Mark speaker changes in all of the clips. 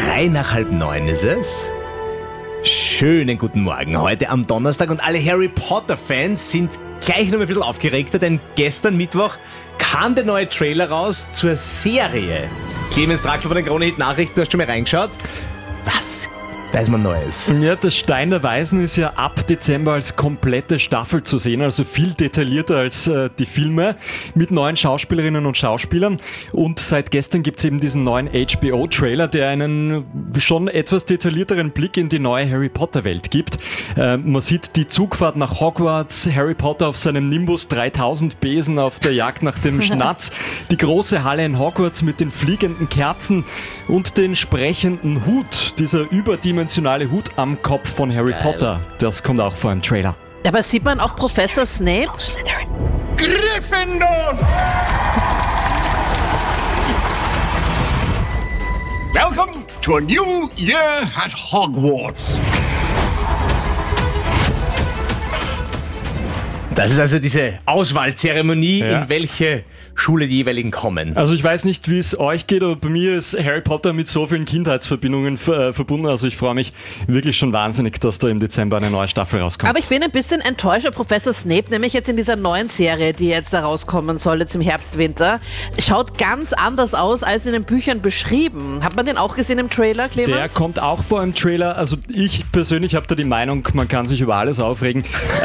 Speaker 1: 8:03 ist es. Schönen guten Morgen heute am Donnerstag und alle Harry Potter-Fans sind gleich noch ein bisschen aufgeregter, denn gestern Mittwoch kam der neue Trailer raus zur Serie. Clemens Draxler von den Krone-Hit-Nachrichten, du hast schon mal reingeschaut. Was weiß man Neues?
Speaker 2: Ja, das Stein der Weisen ist ja ab Dezember als komplette Staffel zu sehen, also viel detaillierter als die Filme, mit neuen Schauspielerinnen und Schauspielern. Und seit gestern gibt's eben diesen neuen HBO-Trailer, der einen schon etwas detaillierteren Blick in die neue Harry Potter-Welt gibt. Man sieht die Zugfahrt nach Hogwarts, Harry Potter auf seinem Nimbus 3000 Besen auf der Jagd nach dem Schnatz, die große Halle in Hogwarts mit den fliegenden Kerzen und den sprechenden Hut, dieser überdimensionale Hut am Kopf von Harry Potter. Das kommt auch vor im Trailer.
Speaker 3: Aber sieht man auch Professor Snape?
Speaker 4: Gryffindor! Welcome to a new year at Hogwarts.
Speaker 1: Das ist also diese Auswahlzeremonie, in welche Schule die jeweiligen kommen.
Speaker 2: Also ich weiß nicht, wie es euch geht, aber bei mir ist Harry Potter mit so vielen Kindheitsverbindungen verbunden. Also ich freue mich wirklich schon wahnsinnig, dass da im Dezember eine neue Staffel rauskommt.
Speaker 3: Aber ich bin ein bisschen enttäuscht, Professor Snape, nämlich jetzt in dieser neuen Serie, die jetzt da rauskommen soll, jetzt im Herbst, Winter, schaut ganz anders aus als in den Büchern beschrieben. Hat man den auch gesehen im Trailer, Clemens?
Speaker 2: Der kommt auch vor im Trailer. Also ich persönlich habe da die Meinung, man kann sich über alles aufregen.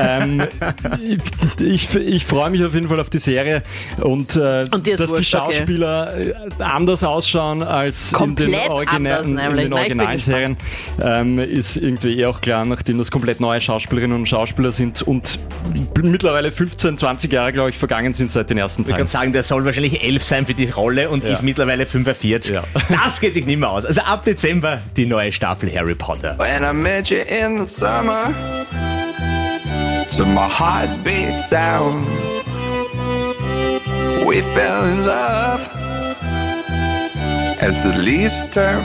Speaker 2: Ich freue mich auf jeden Fall auf die Serie und dass die Schauspieler anders ausschauen als in den originalen Serien, ist irgendwie auch klar, nachdem das komplett neue Schauspielerinnen und Schauspieler sind und mittlerweile 15, 20 Jahre, glaube ich, vergangen sind seit den ersten Teilen.
Speaker 1: Ich kann sagen, der soll wahrscheinlich 11 sein für die Rolle und ist mittlerweile 45. Ja. Das geht sich nicht mehr aus. Also ab Dezember die neue Staffel Harry Potter.
Speaker 5: When I met you in the summer, to my heartbeat sound, we fell in love as the leaves turn